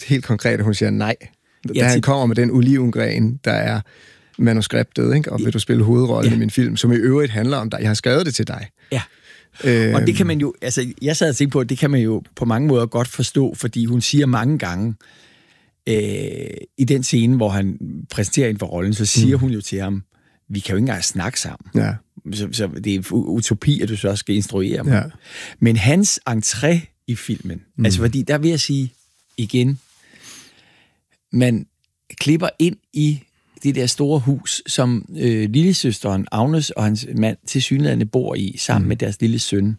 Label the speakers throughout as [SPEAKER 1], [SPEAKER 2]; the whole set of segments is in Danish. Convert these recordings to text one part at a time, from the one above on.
[SPEAKER 1] helt konkret, at hun siger nej. Da han kommer med den olivengren, der er manuskriptet, ikke? Og vil du spille hovedrollen i min film, som i øvrigt handler om dig. Jeg har skrevet det til dig.
[SPEAKER 2] Ja. Og det kan man jo, altså jeg sad og tænkte på, at det kan man jo på mange måder godt forstå, fordi hun siger mange gange, i den scene, hvor han præsenterer hende for rollen, så siger hun jo til ham, vi kan jo ikke engang snakke sammen.
[SPEAKER 1] Ja.
[SPEAKER 2] Så det er utopi, at du så skal instruere mig.
[SPEAKER 1] Ja.
[SPEAKER 2] Men hans entré i filmen, altså fordi, der vil jeg sige igen, man klipper ind i det der store hus, som lillesøsteren Agnes og hans mand tilsyneladende bor i, sammen med deres lille søn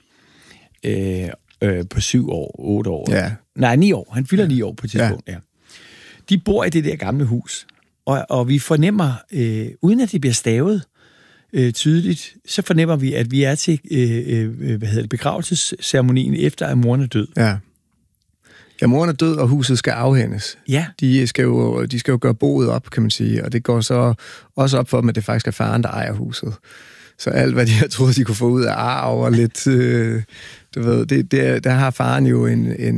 [SPEAKER 2] på 7 år, 8 år.
[SPEAKER 1] Ja.
[SPEAKER 2] Nej, 9 år. Han fylder 9 år på et tidspunkt, ja. De bor i det der gamle hus, og vi fornemmer, uden at det bliver stavet tydeligt, så fornemmer vi, at vi er til begravelsesceremonien efter, at moren er død.
[SPEAKER 1] Ja. Ja, moren er død, og huset skal afhændes.
[SPEAKER 2] Ja.
[SPEAKER 1] De skal jo gøre boet op, kan man sige, og det går så også op for dem, at det faktisk er faren, der ejer huset. Så alt, hvad de har troet, de kunne få ud af arv og lidt, du ved, der har faren jo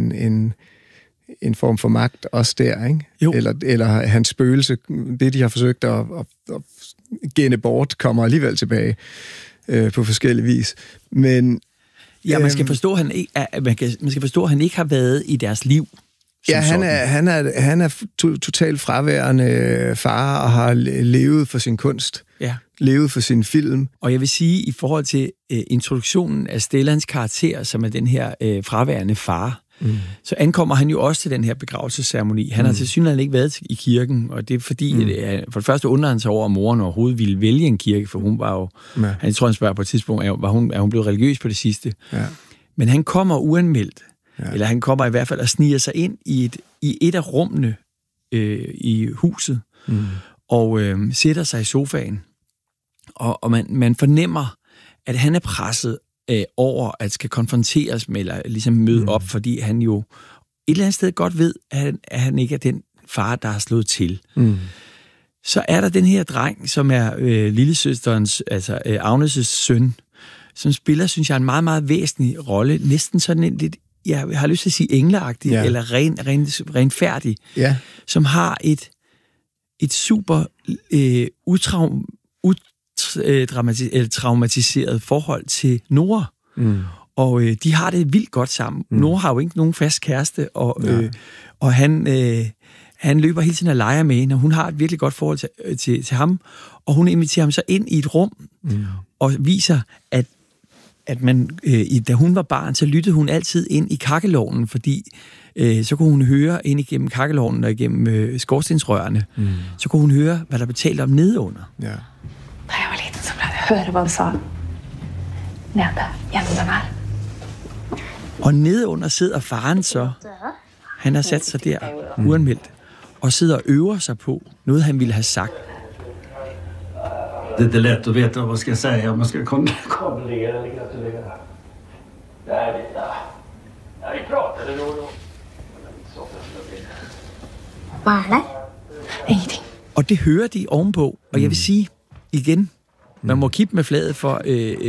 [SPEAKER 1] en form for magt også der, ikke?
[SPEAKER 2] Jo.
[SPEAKER 1] Eller hans spøgelse, det de har forsøgt at genne bort, kommer alligevel tilbage på forskellig vis. Men
[SPEAKER 2] ja, man skal forstå, at han ikke har været i deres liv.
[SPEAKER 1] Ja, han er totalt fraværende far og har levet for sin kunst.
[SPEAKER 2] Ja.
[SPEAKER 1] Levet for sin film.
[SPEAKER 2] Og jeg vil sige, i forhold til introduktionen af Stellans karakter, som er den her fraværende far, så ankommer han jo også til den her begravelsesceremoni. Han har tilsyneladende ikke været i kirken, og det er fordi, for det første undrer han sig over, at moren overhovedet ville vælge en kirke, for hun var jo, han tror, han spørger på et tidspunkt, er hun blevet religiøs på det sidste? Ja. Men han kommer uanmeldt, eller han kommer i hvert fald og sniger sig ind i et af rummene i huset, og sætter sig i sofaen. Og man fornemmer, at han er presset over at skal konfronteres med, eller ligesom møde op, fordi han jo et eller andet sted godt ved, at han ikke er den far, der har slået til. Så er der den her dreng, som er lillesøsterens, altså Agnes' søn, som spiller, synes jeg, en meget, meget væsentlig rolle. Næsten sådan en lidt, jeg har lyst til at sige engleagtig, eller renfærdig, som har et super traumatiseret forhold til Nora. Og de har det vildt godt sammen. Nora har jo ikke nogen fast kæreste, og han løber hele tiden og leger med hende, og hun har et virkelig godt forhold til ham, og hun inviterer ham så ind i et rum, og viser, at man, da hun var barn, så lyttede hun altid ind i kakkelovnen, fordi så kunne hun høre ind igennem kakkelovnen og igennem skorstensrørene, så kunne hun høre, hvad der blev talt om nedenunder.
[SPEAKER 3] Ja. Da jeg var liten, så pleide jeg at høre, hvad han sa. Nede, gjennom den her.
[SPEAKER 2] Og nedenunder sidder faren så. Han har sat sig der, uanmeldt, og sidder og øver sig på noget, han ville have sagt.
[SPEAKER 4] Det är lätt att veta vad ska jag säga om man ska kombinera eller gratulera. Nej, vi pratade då.
[SPEAKER 3] Hvad er det? Ingenting.
[SPEAKER 2] Og det hører de ovenpå, og jeg vil sige igen, man må kippe med fladet for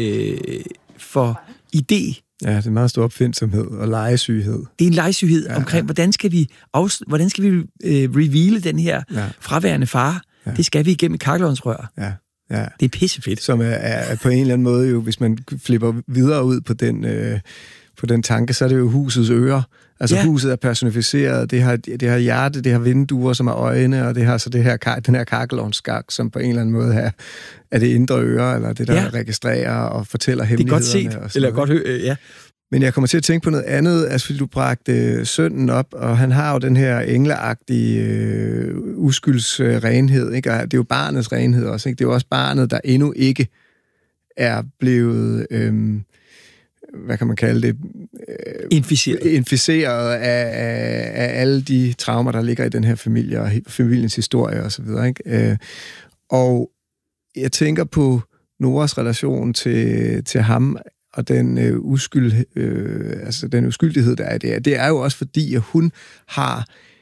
[SPEAKER 2] idé.
[SPEAKER 1] Ja, det er en meget stor opfindsomhed og legesyghed.
[SPEAKER 2] Det er en legesyghed omkring, hvordan skal vi reveale den her fraværende far? Ja. Det skal vi igennem kakkelovnsrør. Ja. Ja. Det er pissefedt.
[SPEAKER 1] Som er på en eller anden måde jo, hvis man flipper videre ud på den tanke, så er det jo husets ører. Altså huset er personificeret, det har hjerte, det har vinduer, som er øjne, og det har så den her kakkelovnsskak, som på en eller anden måde er det indre øre, eller det, der registrerer og fortæller hemmelighederne.
[SPEAKER 2] Det er godt set, eller godt ja.
[SPEAKER 1] Men jeg kommer til at tænke på noget andet, altså fordi du bragte sønnen op, og han har jo den her engleagtige uskyldsrenhed, ikke? Og det er jo barnets renhed også, ikke? Det er jo også barnet, der endnu ikke er blevet, hvad kan man kalde det? Inficeret af alle de traumer, der ligger i den her familie, og familiens historie og så videre, ikke? Og jeg tænker på Noras relation til ham, og den den uskyldighed, der er der. Det er jo også fordi, at hun har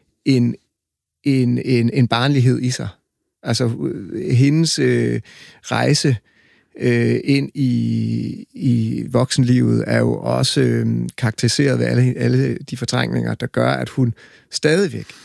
[SPEAKER 1] en barnlighed i sig. Altså hendes rejse ind i voksenlivet er jo også karakteriseret ved alle de fortrængninger, der gør, at hun stadigvæk